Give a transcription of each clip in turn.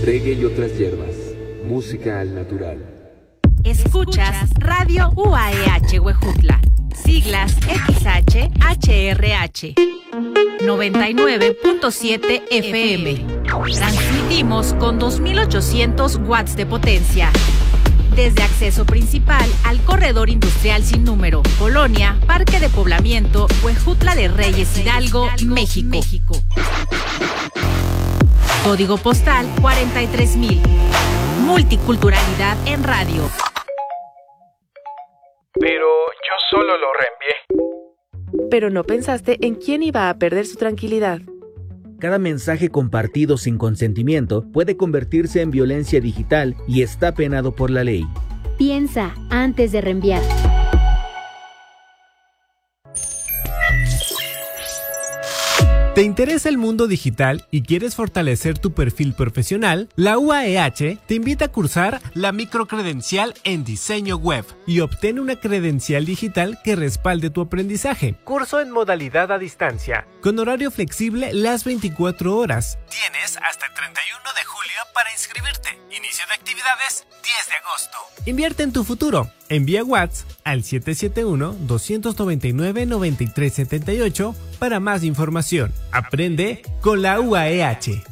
Reggae y otras hierbas. Música al natural. Escuchas Radio UAEH Huejutla. Siglas XHHRH. 99.7 FM. Transmitimos con 2800 watts de potencia. Desde acceso principal al corredor industrial sin número, Colonia, Parque de Poblamiento, Huejutla de Reyes Hidalgo, México. Código postal 43000. Multiculturalidad en radio. Pero yo solo lo reenvié. Pero no pensaste en quién iba a perder su tranquilidad. Cada mensaje compartido sin consentimiento puede convertirse en violencia digital y está penado por la ley. Piensa antes de reenviar. ¿Te interesa el mundo digital y quieres fortalecer tu perfil profesional? La UAEH te invita a cursar la microcredencial en diseño web y obtén una credencial digital que respalde tu aprendizaje. Curso en modalidad a distancia, con horario flexible las 24 horas. Tienes hasta el 31 de julio para inscribirte. Inicio de actividades 10 de agosto. Invierte en tu futuro. Envía WhatsApp al 771-299-9378 para más información. Aprende con la UAEH.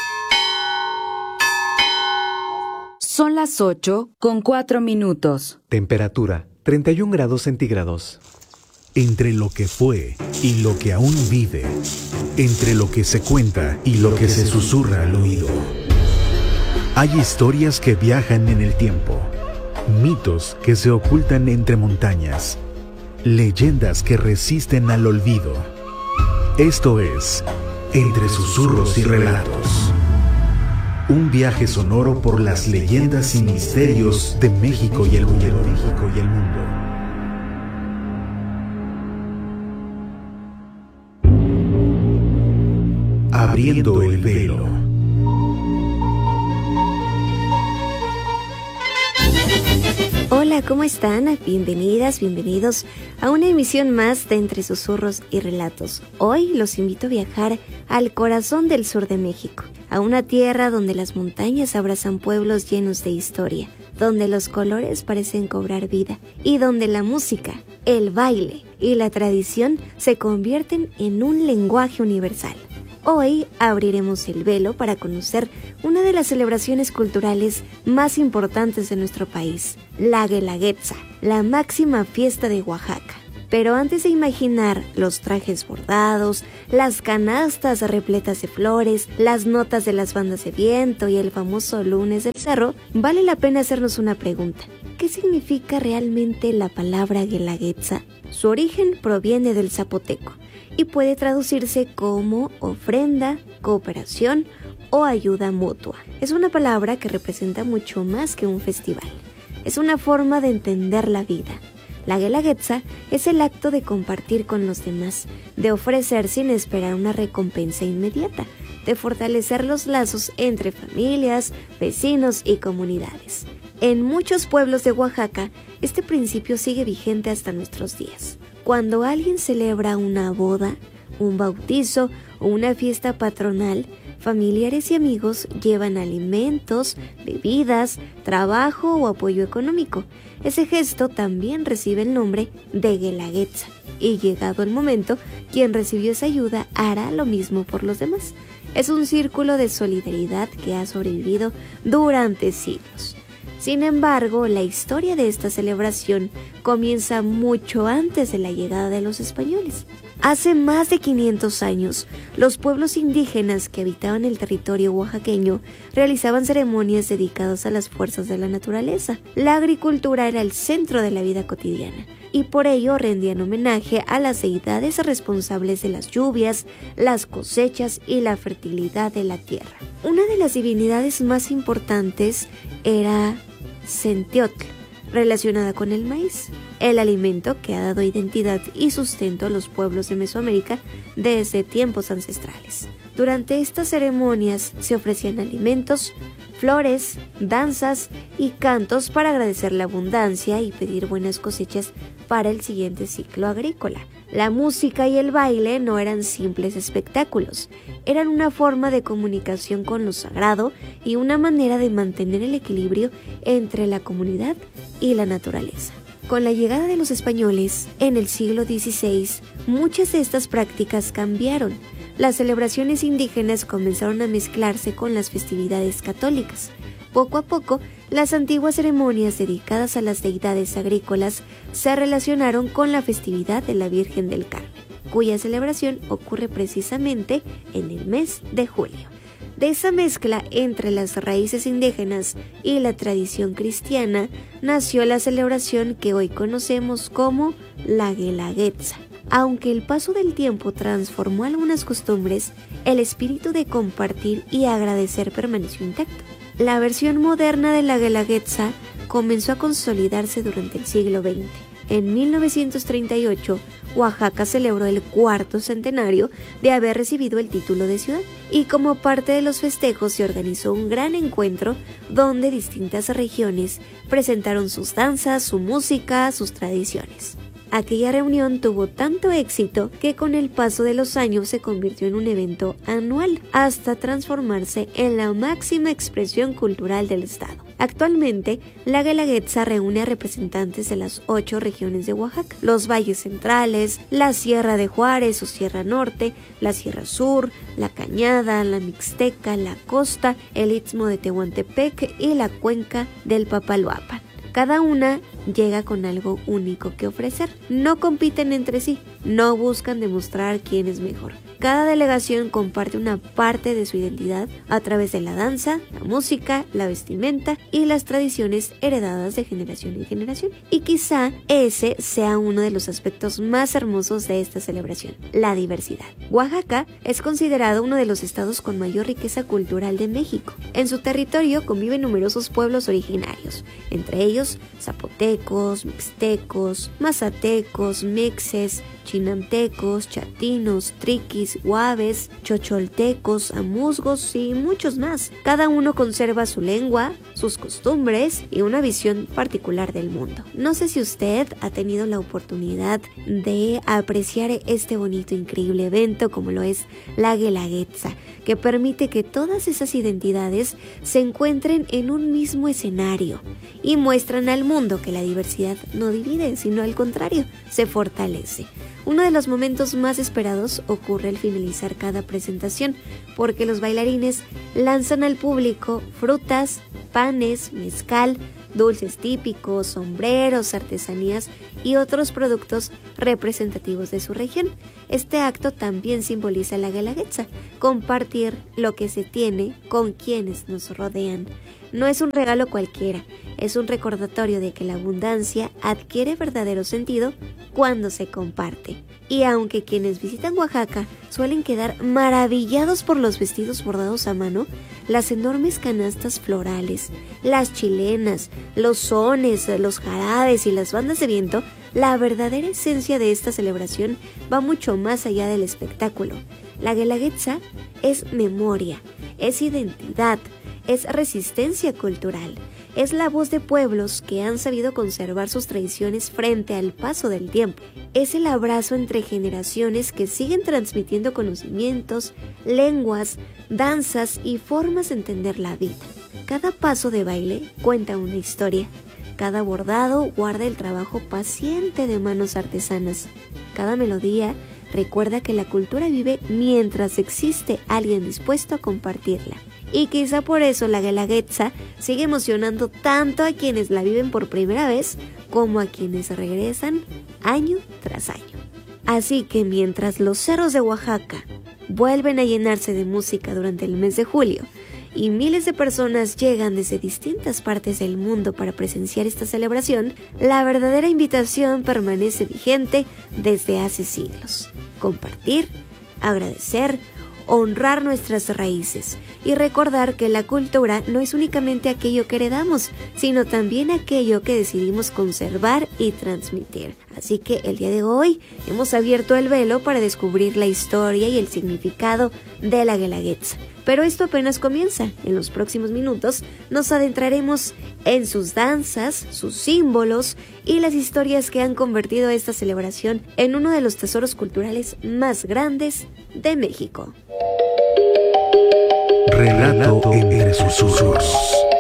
Son las 8:04. Temperatura 31 grados centígrados. Entre lo que fue y lo que aún vive, entre lo que se cuenta y lo que se susurra al oído, hay historias que viajan en el tiempo, mitos que se ocultan entre montañas, leyendas que resisten al olvido. Esto es Entre Susurros y Relatos. Un viaje sonoro por las leyendas y misterios de México y el mundo. Abriendo el velo. Hola, ¿cómo están? Bienvenidas, bienvenidos a una emisión más de Entre Susurros y Relatos. Hoy los invito a viajar al corazón del sur de México, a una tierra donde las montañas abrazan pueblos llenos de historia, donde los colores parecen cobrar vida y donde la música, el baile y la tradición se convierten en un lenguaje universal. Hoy abriremos el velo para conocer una de las celebraciones culturales más importantes de nuestro país, la Guelaguetza, la máxima fiesta de Oaxaca. Pero antes de imaginar los trajes bordados, las canastas repletas de flores, las notas de las bandas de viento y el famoso lunes del cerro, vale la pena hacernos una pregunta. ¿Qué significa realmente la palabra Guelaguetza? Su origen proviene del zapoteco y puede traducirse como ofrenda, cooperación o ayuda mutua. Es una palabra que representa mucho más que un festival. Es una forma de entender la vida. La Guelaguetza es el acto de compartir con los demás, de ofrecer sin esperar una recompensa inmediata, de fortalecer los lazos entre familias, vecinos y comunidades. En muchos pueblos de Oaxaca, este principio sigue vigente hasta nuestros días. Cuando alguien celebra una boda, un bautizo o una fiesta patronal, familiares y amigos llevan alimentos, bebidas, trabajo o apoyo económico. Ese gesto también recibe el nombre de Guelaguetza y llegado el momento, quien recibió esa ayuda hará lo mismo por los demás. Es un círculo de solidaridad que ha sobrevivido durante siglos. Sin embargo, la historia de esta celebración comienza mucho antes de la llegada de los españoles. Hace más de 500 años, los pueblos indígenas que habitaban el territorio oaxaqueño realizaban ceremonias dedicadas a las fuerzas de la naturaleza. La agricultura era el centro de la vida cotidiana y por ello rendían homenaje a las deidades responsables de las lluvias, las cosechas y la fertilidad de la tierra. Una de las divinidades más importantes era Centeotl, relacionada con el maíz, el alimento que ha dado identidad y sustento a los pueblos de Mesoamérica desde tiempos ancestrales. Durante estas ceremonias se ofrecían alimentos, flores, danzas y cantos para agradecer la abundancia y pedir buenas cosechas para el siguiente ciclo agrícola. La música y el baile no eran simples espectáculos, eran una forma de comunicación con lo sagrado y una manera de mantener el equilibrio entre la comunidad y la naturaleza. Con la llegada de los españoles en el siglo XVI, muchas de estas prácticas cambiaron. Las celebraciones indígenas comenzaron a mezclarse con las festividades católicas. Poco a poco, las antiguas ceremonias dedicadas a las deidades agrícolas se relacionaron con la festividad de la Virgen del Carmen, cuya celebración ocurre precisamente en el mes de julio. De esa mezcla entre las raíces indígenas y la tradición cristiana nació la celebración que hoy conocemos como la Guelaguetza. Aunque el paso del tiempo transformó algunas costumbres, el espíritu de compartir y agradecer permaneció intacto. La versión moderna de la Guelaguetza comenzó a consolidarse durante el siglo XX. En 1938, Oaxaca celebró el 4º centenario de haber recibido el título de ciudad, y como parte de los festejos se organizó un gran encuentro donde distintas regiones presentaron sus danzas, su música, sus tradiciones. Aquella reunión tuvo tanto éxito que con el paso de los años se convirtió en un evento anual, hasta transformarse en la máxima expresión cultural del estado. Actualmente, la Guelaguetza reúne a representantes de las 8 regiones de Oaxaca: los valles centrales, la Sierra de Juárez o Sierra Norte, la Sierra Sur, la Cañada, la Mixteca, la Costa, el Istmo de Tehuantepec y la Cuenca del Papaloapan. Cada una llega con algo único que ofrecer. No compiten entre sí, no buscan demostrar quién es mejor. Cada delegación comparte una parte de su identidad a través de la danza, la música, la vestimenta y las tradiciones heredadas de generación en generación. Y quizá ese sea uno de los aspectos más hermosos de esta celebración: la diversidad. Oaxaca es considerado uno de los estados con mayor riqueza cultural de México. En su territorio conviven numerosos pueblos originarios, entre ellos zapotecos, mixtecos, mazatecos, mexes, chinantecos, chatinos, triquis, huaves, chocholtecos, amuzgos y muchos más. Cada uno conserva su lengua, sus costumbres y una visión particular del mundo. No sé si usted ha tenido la oportunidad de apreciar este bonito, increíble evento como lo es la Guelaguetza, que permite que todas esas identidades se encuentren en un mismo escenario y muestran al mundo que la diversidad no divide, sino al contrario, se fortalece. Uno de los momentos más esperados ocurre al finalizar cada presentación, porque los bailarines lanzan al público frutas, panes, mezcal, dulces típicos, sombreros, artesanías y otros productos representativos de su región. Este acto también simboliza la Guelaguetza, compartir lo que se tiene con quienes nos rodean. No es un regalo cualquiera, es un recordatorio de que la abundancia adquiere verdadero sentido cuando se comparte. Y aunque quienes visitan Oaxaca suelen quedar maravillados por los vestidos bordados a mano, las enormes canastas florales, las chilenas, los sones, los jarabes y las bandas de viento, la verdadera esencia de esta celebración va mucho más allá del espectáculo. La Guelaguetza es memoria, es identidad, es resistencia cultural, es la voz de pueblos que han sabido conservar sus tradiciones frente al paso del tiempo. Es el abrazo entre generaciones que siguen transmitiendo conocimientos, lenguas, danzas y formas de entender la vida. Cada paso de baile cuenta una historia. Cada bordado guarda el trabajo paciente de manos artesanas. Cada melodía recuerda que la cultura vive mientras existe alguien dispuesto a compartirla. Y quizá por eso la Guelaguetza sigue emocionando tanto a quienes la viven por primera vez como a quienes regresan año tras año. Así que mientras los cerros de Oaxaca vuelven a llenarse de música durante el mes de julio y miles de personas llegan desde distintas partes del mundo para presenciar esta celebración, la verdadera invitación permanece vigente desde hace siglos: compartir, agradecer, honrar nuestras raíces y recordar que la cultura no es únicamente aquello que heredamos, sino también aquello que decidimos conservar y transmitir. Así que el día de hoy hemos abierto el velo para descubrir la historia y el significado de la Guelaguetza. Pero esto apenas comienza. En los próximos minutos nos adentraremos en sus danzas, sus símbolos y las historias que han convertido esta celebración en uno de los tesoros culturales más grandes de México. Relato entre susurros.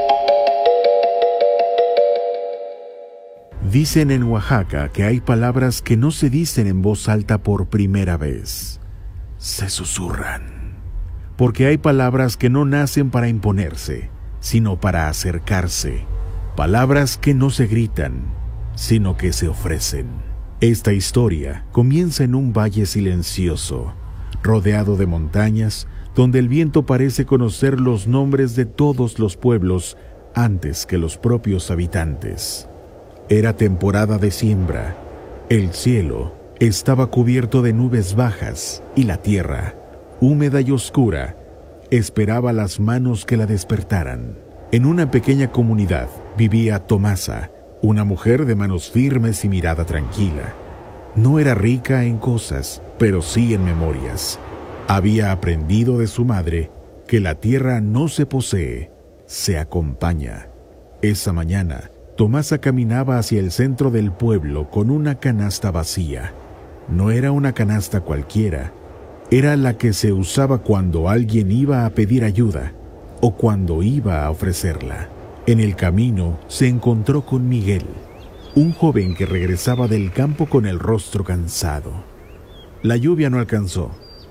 Dicen en Oaxaca que hay palabras que no se dicen en voz alta por primera vez. Se susurran. Porque hay palabras que no nacen para imponerse, sino para acercarse. Palabras que no se gritan, sino que se ofrecen. Esta historia comienza en un valle silencioso, rodeado de montañas, donde el viento parece conocer los nombres de todos los pueblos antes que los propios habitantes. Era temporada de siembra. El cielo estaba cubierto de nubes bajas y la tierra, húmeda y oscura, esperaba las manos que la despertaran. En una pequeña comunidad vivía Tomasa, una mujer de manos firmes y mirada tranquila. No era rica en cosas, pero sí en memorias. Había aprendido de su madre que la tierra no se posee, se acompaña. Esa mañana, Tomasa caminaba hacia el centro del pueblo con una canasta vacía. No era una canasta cualquiera, era la que se usaba cuando alguien iba a pedir ayuda o cuando iba a ofrecerla. En el camino se encontró con Miguel, un joven que regresaba del campo con el rostro cansado. La lluvia no alcanzó,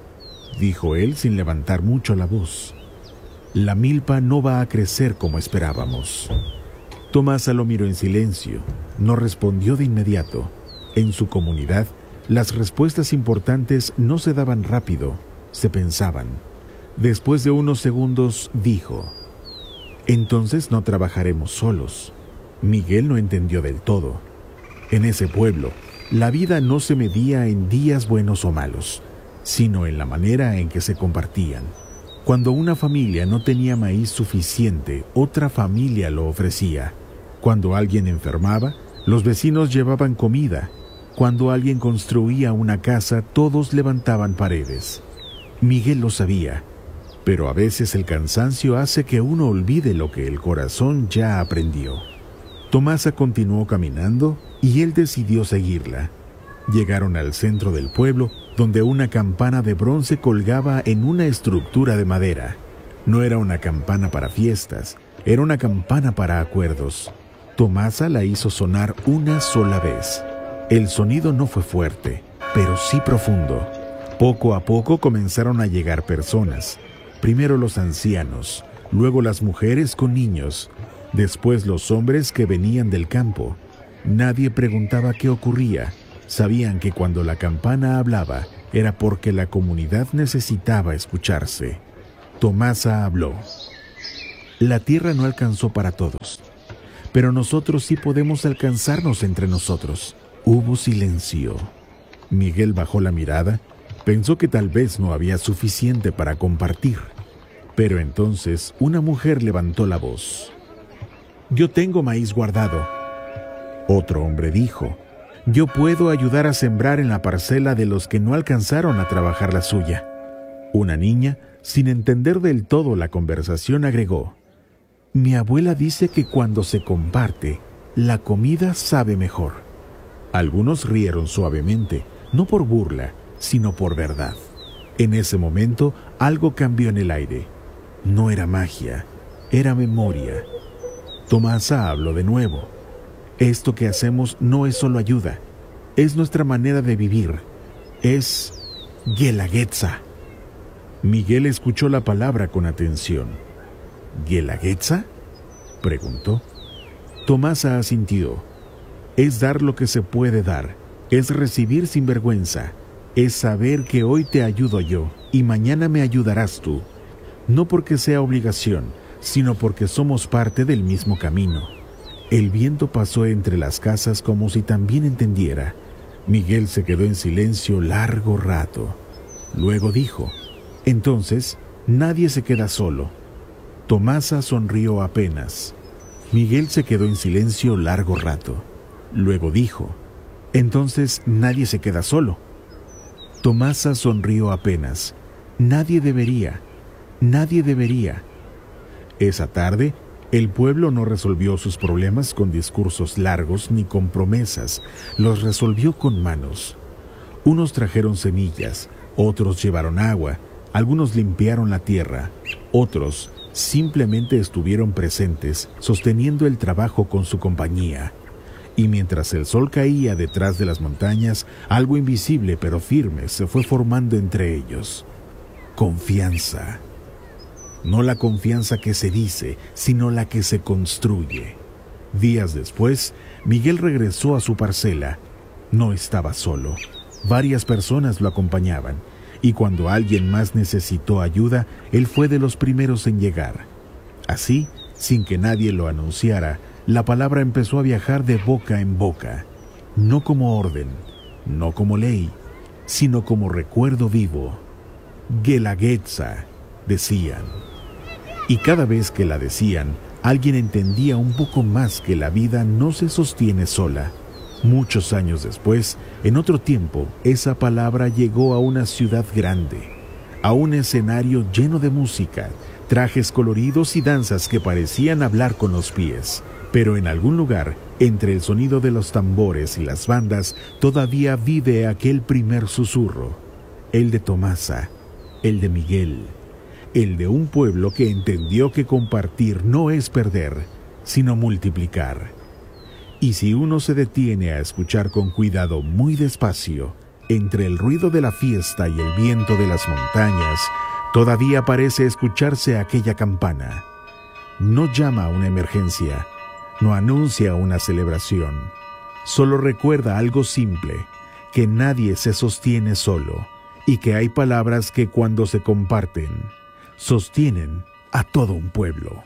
dijo él sin levantar mucho la voz. La milpa no va a crecer como esperábamos. Tomasa lo miró en silencio, no respondió de inmediato. En su comunidad, las respuestas importantes no se daban rápido, se pensaban. Después de unos segundos, dijo: entonces no trabajaremos solos. Miguel no entendió del todo. En ese pueblo, la vida no se medía en días buenos o malos, sino en la manera en que se compartían. Cuando una familia no tenía maíz suficiente, otra familia lo ofrecía. Cuando alguien enfermaba, los vecinos llevaban comida. Cuando alguien construía una casa, todos levantaban paredes. Miguel lo sabía, pero a veces el cansancio hace que uno olvide lo que el corazón ya aprendió. Tomasa continuó caminando y él decidió seguirla. Llegaron al centro del pueblo, donde una campana de bronce colgaba en una estructura de madera. No era una campana para fiestas, era una campana para acuerdos. Tomasa la hizo sonar una sola vez. El sonido no fue fuerte, pero sí profundo. Poco a poco comenzaron a llegar personas. Primero los ancianos, luego las mujeres con niños, después los hombres que venían del campo. Nadie preguntaba qué ocurría. Sabían que cuando la campana hablaba era porque la comunidad necesitaba escucharse. Tomasa habló. La tierra no alcanzó para todos, pero nosotros sí podemos alcanzarnos entre nosotros. Hubo silencio. Miguel bajó la mirada, pensó que tal vez no había suficiente para compartir. Pero entonces una mujer levantó la voz. Yo tengo maíz guardado. Otro hombre dijo, yo puedo ayudar a sembrar en la parcela de los que no alcanzaron a trabajar la suya. Una niña, sin entender del todo la conversación, agregó, mi abuela dice que cuando se comparte, la comida sabe mejor. Algunos rieron suavemente, no por burla, sino por verdad. En ese momento, algo cambió en el aire. No era magia, era memoria. Tomasa habló de nuevo. Esto que hacemos no es solo ayuda, es nuestra manera de vivir. Es Guelaguetza. Miguel escuchó la palabra con atención. ¿Guelaguetza?, preguntó. Tomasa asintió. Es dar lo que se puede dar, es recibir sin vergüenza, es saber que hoy te ayudo yo y mañana me ayudarás tú. No porque sea obligación, sino porque somos parte del mismo camino. El viento pasó entre las casas como si también entendiera. Miguel se quedó en silencio largo rato. Luego dijo, Entonces, nadie se queda solo. Tomasa sonrió apenas. Miguel se quedó en silencio largo rato. Luego dijo: entonces nadie se queda solo. Tomasa sonrió apenas. Nadie debería. Esa tarde, el pueblo no resolvió sus problemas con discursos largos ni con promesas. Los resolvió con manos. Unos trajeron semillas, otros llevaron agua, algunos limpiaron la tierra, otros simplemente estuvieron presentes, sosteniendo el trabajo con su compañía. Y mientras el sol caía detrás de las montañas, algo invisible pero firme se fue formando entre ellos. Confianza. No la confianza que se dice, sino la que se construye. Días después, Miguel regresó a su parcela. No estaba solo. Varias personas lo acompañaban, y cuando alguien más necesitó ayuda, él fue de los primeros en llegar. Así, sin que nadie lo anunciara, la palabra empezó a viajar de boca en boca, no como orden, no como ley, sino como recuerdo vivo. Guelaguetza, decían. Y cada vez que la decían, alguien entendía un poco más que la vida no se sostiene sola. Muchos años después, en otro tiempo, esa palabra llegó a una ciudad grande, a un escenario lleno de música, trajes coloridos y danzas que parecían hablar con los pies. Pero en algún lugar, entre el sonido de los tambores y las bandas, todavía vive aquel primer susurro, el de Tomasa, el de Miguel, el de un pueblo que entendió que compartir no es perder, sino multiplicar. Y si uno se detiene a escuchar con cuidado muy despacio, entre el ruido de la fiesta y el viento de las montañas, todavía parece escucharse aquella campana. No llama a una emergencia, no anuncia una celebración, solo recuerda algo simple, que nadie se sostiene solo, y que hay palabras que cuando se comparten, sostienen a todo un pueblo.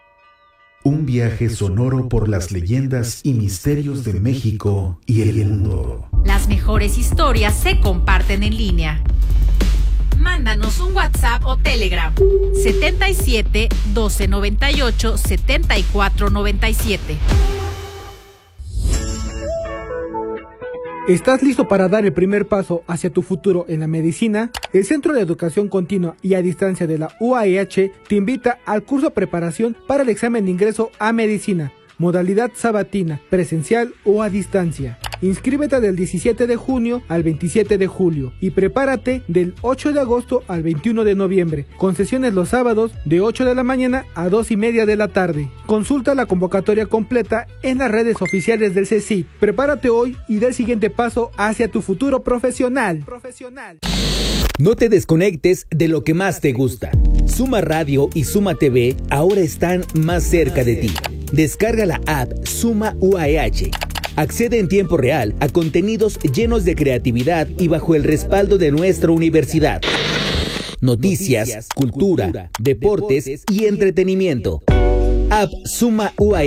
Un viaje sonoro por las leyendas y misterios de México y el mundo. Las mejores historias se comparten en línea. Mándanos un WhatsApp o Telegram 77 12 98 74 97. ¿Estás listo para dar el primer paso hacia tu futuro en la medicina? El Centro de Educación Continua y a Distancia de la UAEH te invita al curso Preparación para el examen de ingreso a medicina, modalidad sabatina, presencial o a distancia. Inscríbete del 17 de junio al 27 de julio y prepárate del 8 de agosto al 21 de noviembre, con sesiones los sábados de 8 de la mañana a 2:30 de la tarde. Consulta la convocatoria completa en las redes oficiales del CECIT. Prepárate hoy y da el siguiente paso hacia tu futuro profesional. No te desconectes de lo que más te gusta. Suma Radio y Suma TV ahora están más cerca de ti. Descarga la app Suma UAEH. Accede en tiempo real a contenidos llenos de creatividad y bajo el respaldo de nuestra universidad. Noticias, cultura, deportes y entretenimiento. App Suma UAEH.